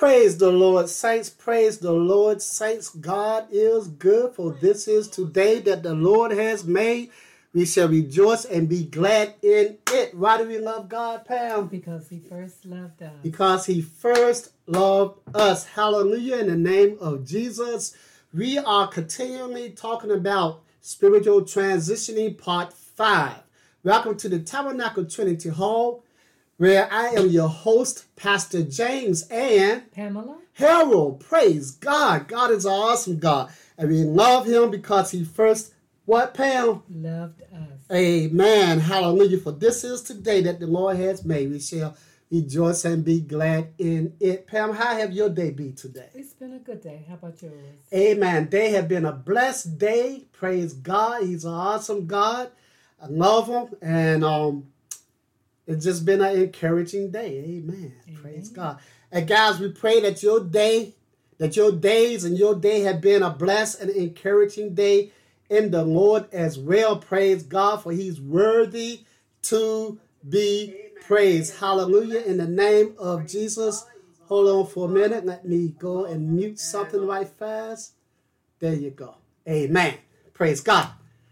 Praise the Lord, saints. Praise the Lord, saints. God is good, for this is today that the Lord has made. We shall rejoice and be glad in it. Why do we love God, Pam? Because he first loved us. Because he first loved us. Hallelujah. In the name of Jesus. We are continually talking about spiritual transitioning part 5. Welcome to the Tabernacle Trinity Hall, where I am your host, Pastor James and Pamela Harold. Praise God. God is an awesome God. And we love him because he first, what, Pam? loved us. Amen. Hallelujah. For this is today that the Lord has made. We shall rejoice and be glad in it. Pam, how have your day been today? It's been a good day. How about yours? Amen. They have been a blessed day. Praise God. He's an awesome God. I love him. And it's just been an encouraging day. Amen. Praise God. And guys, we pray that your day, that your days and your day have been a blessed and encouraging day in the Lord as well. Praise God, for he's worthy to be praised. Hallelujah. In the name of Jesus. Hold on for a minute. Let me go and mute something right fast. There you go. Amen. Praise God.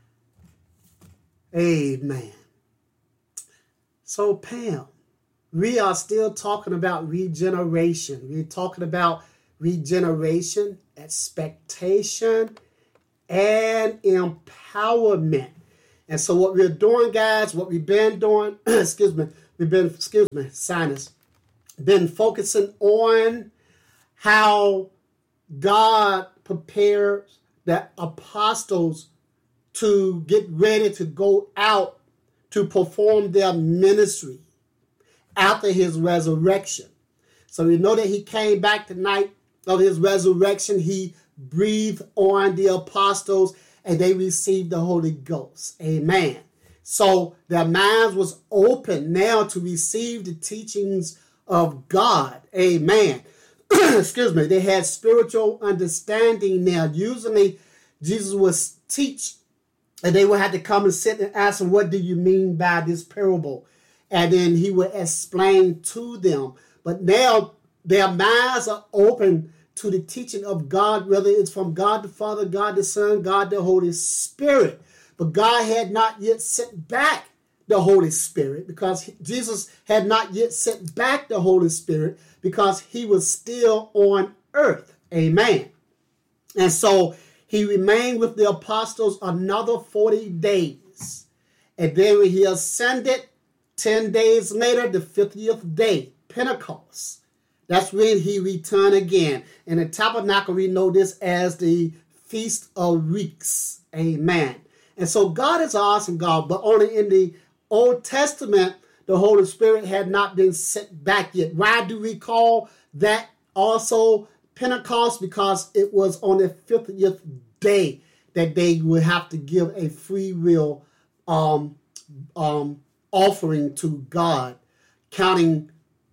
Amen. So, Pam, we are still talking about regeneration. We're talking about regeneration, expectation, and empowerment. And so what we're doing, guys, what we've been doing, been focusing on how God prepares the apostles to get ready to go out to perform their ministry after his resurrection. So we know that he came back the night of his resurrection. He breathed on the apostles and they received the Holy Ghost. Amen. So their minds was open now to receive the teachings of God. Amen. They had spiritual understanding now. Usually Jesus would teach and they would have to come and sit and ask him, what do you mean by this parable? And then he would explain to them. But now their minds are open to the teaching of God, whether it's from God the Father, God the Son, God the Holy Spirit. But God had not yet sent back the Holy Spirit, because Jesus had not yet sent back the Holy Spirit, because he was still on earth. Amen. And so he remained with the apostles another 40 days. And then when he ascended, 10 days later, the 50th day, Pentecost. That's when he returned again. In the tabernacle, we know this as the Feast of Weeks. Amen. And so God is an awesome God, but only in the Old Testament, the Holy Spirit had not been sent back yet. Why do we call that also Pentecost? Because it was on the 50th day that they would have to give a free will offering to God, counting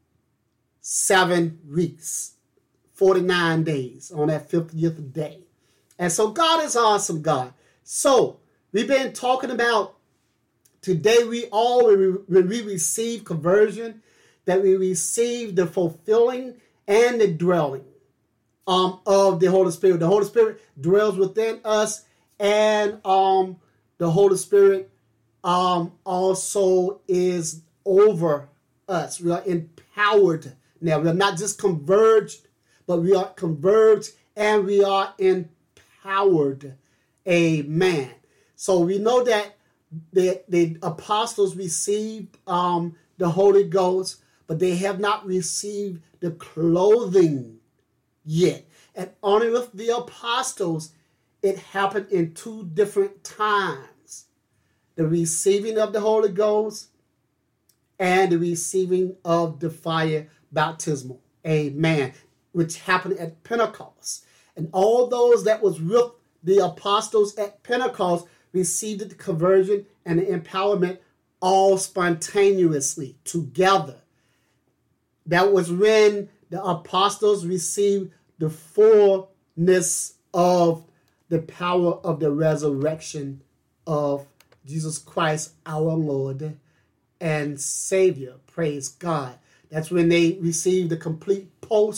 7 weeks, 49 days on that 50th day. And so God is awesome God. So we've been talking about today, when we receive conversion, that we receive the fulfilling and the dwelling of the Holy Spirit. The Holy Spirit dwells within us, and the Holy Spirit also is over us. We are empowered now. We are not just converged, but we are converged and we are empowered. Amen. So we know that the apostles received the Holy Ghost, but they have not received the clothing yet. And only with the apostles, it happened in 2 different times. The receiving of the Holy Ghost and the receiving of the fire baptismal. Amen. Which happened at Pentecost. And all those that was with the apostles at Pentecost received the conversion and the empowerment all spontaneously together. That was when the apostles received the fullness of the power of the resurrection of Jesus Christ, our Lord and Savior. Praise God. That's when they received the complete post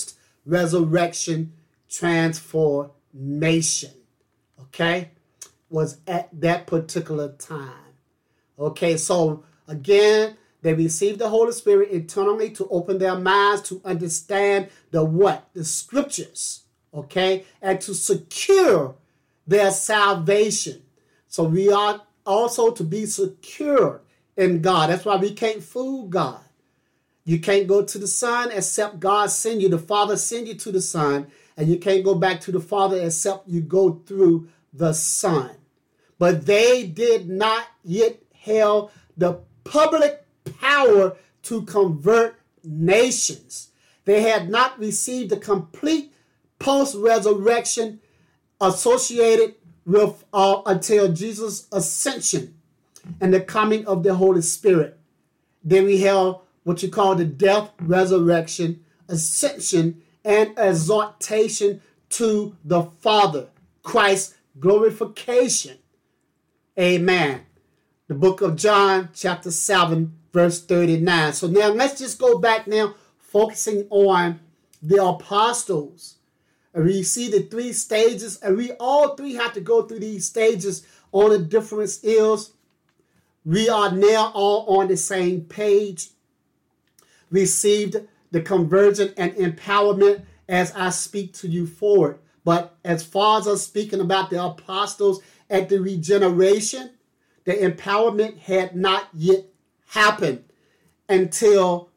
post-resurrection transformation. Okay? Was at that particular time. Okay, so again, they received the Holy Spirit eternally to open their minds to understand the what? The scriptures. Okay? And to secure their salvation. So we are also to be secure in God. That's why we can't fool God. You can't go to the Son except God send you. The Father send you to the Son. And you can't go back to the Father except you go through the Son. But they did not yet have the public power to convert nations. They had not received the complete post-resurrection associated with until Jesus' ascension and the coming of the Holy Spirit. Then we have what you call the death, resurrection, ascension, and exaltation to the Father, Christ's glorification. Amen. The book of John, chapter 7, verse 39. So now let's just go back now, focusing on the apostles. And we see the three stages, and we all three have to go through these stages on a different skills. We are now all on the same page. Received the conversion and empowerment as I speak to you forward. But as far as us speaking about the apostles at the regeneration, the empowerment had not yet happened until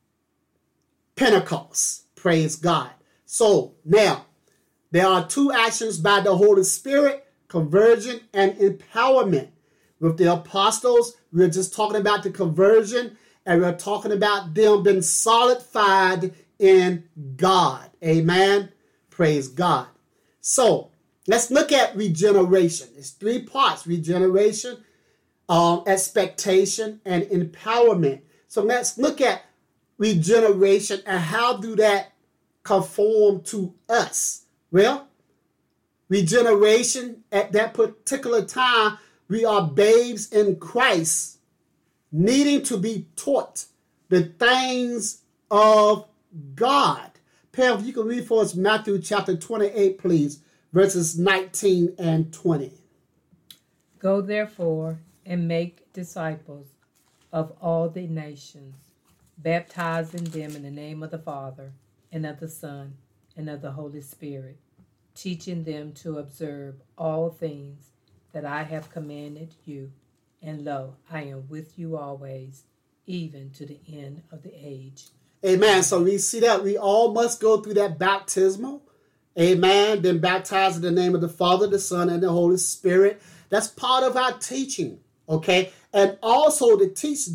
Pentecost. Praise God. So now, there are two actions by the Holy Spirit, conversion and empowerment. With the apostles, we're just talking about the conversion, and we're talking about them being solidified in God. Amen. Praise God. So, let's look at regeneration. It's three parts: regeneration, expectation, and empowerment. So let's look at regeneration and how do that conform to us. Well, regeneration at that particular time, we are babes in Christ, needing to be taught the things of God. Pam, if you can read for us Matthew chapter 28, please, verses 19 and 20. Go therefore and make disciples of all the nations, baptizing them in the name of the Father, and of the Son, and of the Holy Spirit, teaching them to observe all things that I have commanded you. And lo, I am with you always, even to the end of the age. Amen. So we see that we all must go through that baptismal. Amen. Then baptize in the name of the Father, the Son, and the Holy Spirit. That's part of our teaching. Okay. And also to teach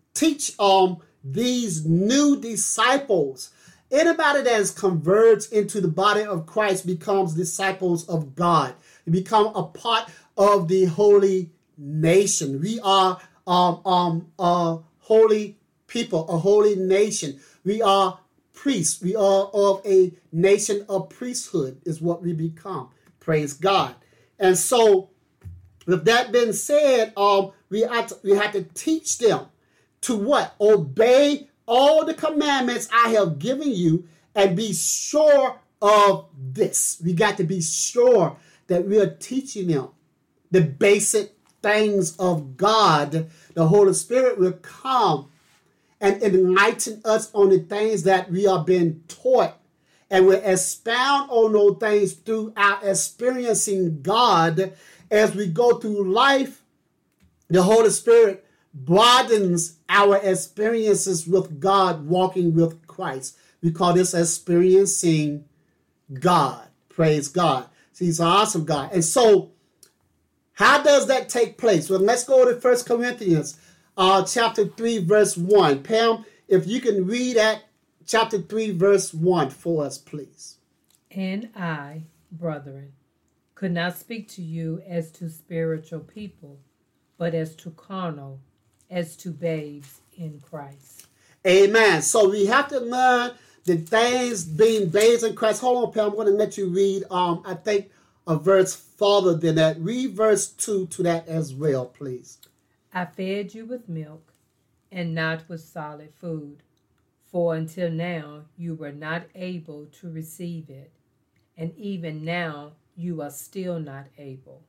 these new disciples. Anybody that is converged into the body of Christ becomes disciples of God. You become a part of the holy nation. We are a holy people, a holy nation. We are priests. We are of a nation of priesthood is what we become. Praise God. And so, with that being said, we have to teach them to what? Obey all the commandments I have given you and be sure of this. We got to be sure that we are teaching them the basic things of God. The Holy Spirit will come and enlighten us on the things that we are being taught, and will expound on those things through our experiencing God. As we go through life, the Holy Spirit broadens our experiences with God, walking with Christ. We call this experiencing God. Praise God. See, he's an awesome God. And so, how does that take place? Well, let's go to 1 Corinthians chapter 3, verse 1. Pam, if you can read at chapter 3, verse 1 for us, please. And I, brethren, could not speak to you as to spiritual people, but as to carnal, as to babes in Christ. Amen. So we have to learn the things being babes in Christ. Hold on, Pam. I'm going to let you read, I think, a verse farther than that. Read verse 2 to that as well, please. I fed you with milk and not with solid food, For until now you were not able to receive it, and even now you are still not able.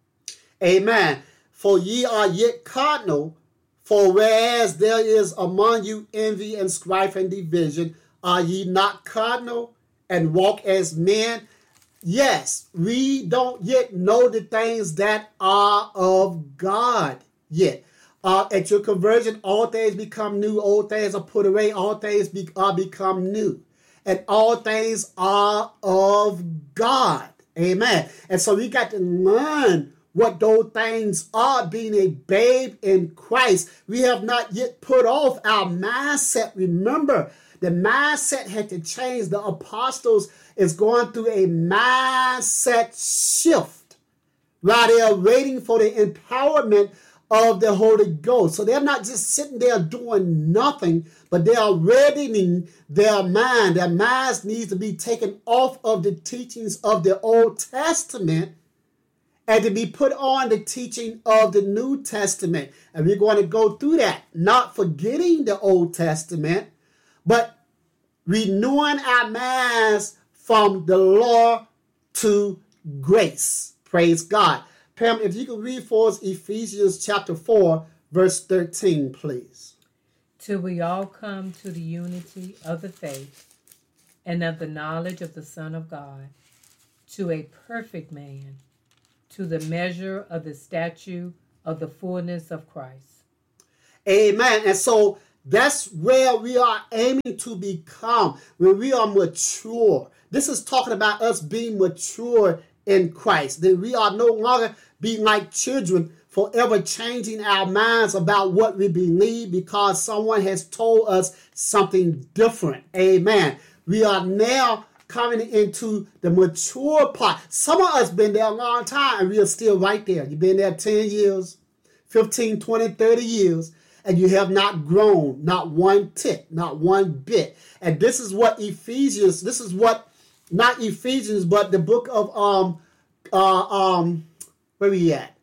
Amen. For ye are yet carnal, for whereas there is among you envy and strife and division, are ye not carnal and walk as men? Yes, we don't yet know the things that are of God yet. At your conversion, all things become new, old things are put away, all things are become new. And all things are of God. Amen. And so we got to learn what those things are, being a babe in Christ. We have not yet put off our mindset. Remember, the mindset had to change. The apostles is going through a mindset shift while they are waiting for the empowerment of the Holy Ghost. So they're not just sitting there doing nothing, but they are readying their mind. Their minds need to be taken off of the teachings of the Old Testament and to be put on the teaching of the New Testament. And we're going to go through that, not forgetting the Old Testament, but renewing our minds from the law to grace. Praise God. Pam, if you could read for us Ephesians chapter 4, verse 13, please. Till we all come to the unity of the faith and of the knowledge of the Son of God, to a perfect man, to the measure of the stature of the fullness of Christ. Amen. And so that's where we are aiming to become, when we are mature. This is talking about us being mature in Christ. That we are no longer being like children, forever changing our minds about what we believe because someone has told us something different. Amen. We are now coming into the mature part. Some of us been there a long time and we are still right there. You've been there 10 years, 15, 20, 30 years, and you have not grown, not one tick, not one bit. And this is what Ephesians, not Ephesians, but the book of, where we at?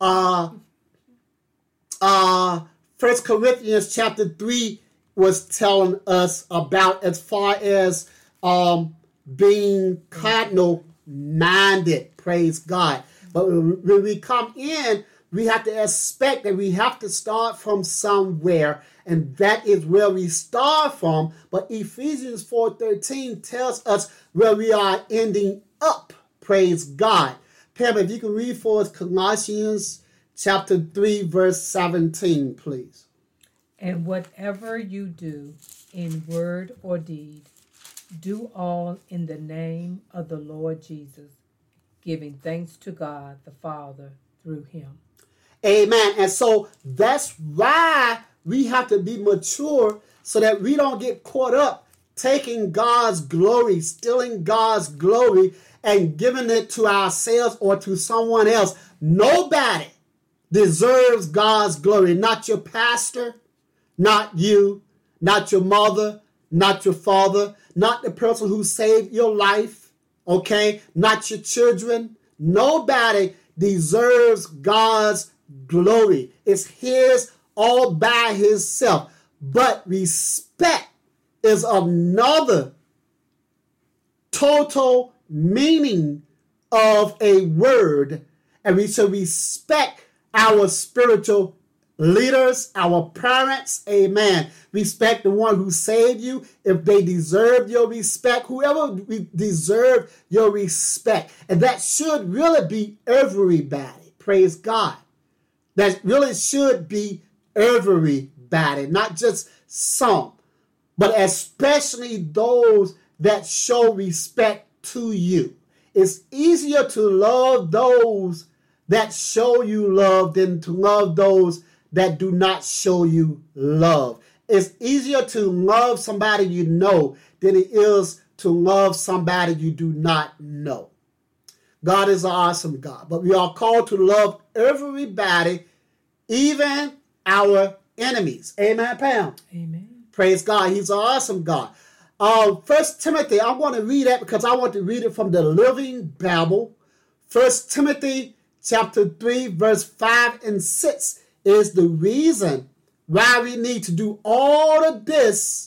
1 Corinthians chapter 3 was telling us about, as far as being cardinal minded. Praise God. But when we come in, we have to expect that we have to start from somewhere, and that is where we start from. But Ephesians 4:13 tells us where we are ending up. Praise God. Pam, if you can read for us Colossians chapter 3, verse 17, please. And whatever you do in word or deed, do all in the name of the Lord Jesus, giving thanks to God the Father through him. Amen. And so that's why we have to be mature, so that we don't get caught up taking God's glory, stealing God's glory, and giving it to ourselves or to someone else. Nobody deserves God's glory. Not your pastor, not you, not your mother, not your father, not the person who saved your life, okay? Not your children. Nobody deserves God's glory. It's his all by himself. But respect is another total meaning of a word. And we should respect our spiritual leaders, our parents. Amen. Respect the one who saved you if they deserve your respect. Whoever deserve your respect. And that should really be everybody. Praise God. That really should be everybody, not just some, but especially those that show respect to you. It's easier to love those that show you love than to love those that do not show you love. It's easier to love somebody you know than it is to love somebody you do not know. God is an awesome God, but we are called to love everybody, even our enemies. Amen, Pam? Amen. Praise God. He's an awesome God. 1 Timothy, I want to read that because I want to read it from the Living Bible. 1 Timothy chapter 3, verse 5 and 6 is the reason why we need to do all of this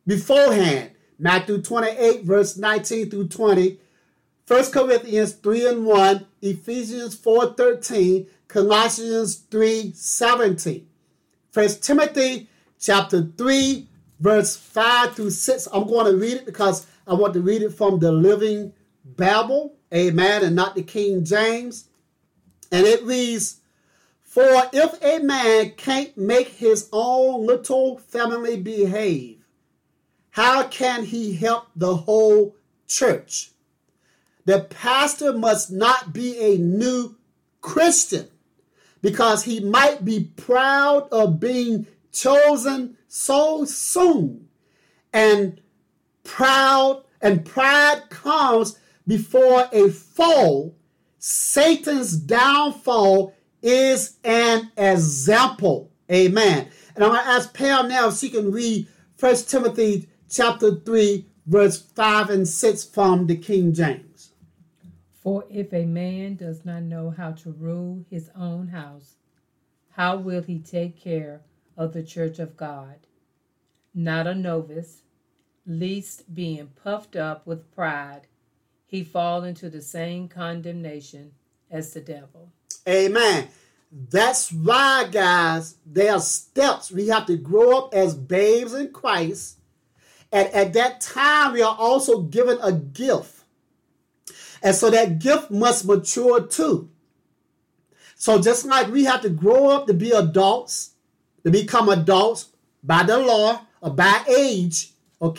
beforehand. Matthew 28, verse 19 through 20. 1 Corinthians 3:1, Ephesians 4:13, Colossians 3:17. 1 Timothy chapter 3, verse 5 through 6. I'm going to read it because I want to read it from the Living Bible, amen, and not the King James. And it reads, "For if a man can't make his own little family behave, how can he help the whole church? The pastor must not be a new Christian because he might be proud of being chosen so soon. And pride comes before a fall. Satan's downfall is an example." Amen. And I'm going to ask Pam now if she can read 1 Timothy chapter 3, verse 5 and 6 from the King James. For if a man does not know how to rule his own house, how will he take care of the church of God? Not a novice, lest being puffed up with pride, he fall into the same condemnation as the devil. Amen. That's why, guys, there are steps. We have to grow up as babes in Christ. And at that time, we are also given a gift. And so that gift must mature too. So just like we have to grow up to be adults, to become adults by the law or by age,